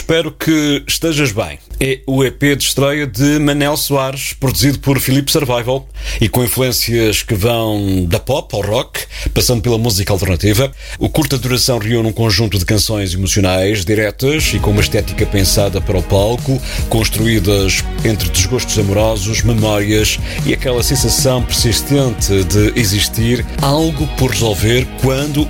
Espero que estejas bem. É o EP de estreia de Manel Soares, produzido por Filipe Survival e com influências que vão da pop ao rock, passando pela música alternativa. O curta duração reúne um conjunto de canções emocionais, diretas e com uma estética pensada para o palco, construídas entre desgostos amorosos, memórias e aquela sensação persistente de existir algo por resolver quando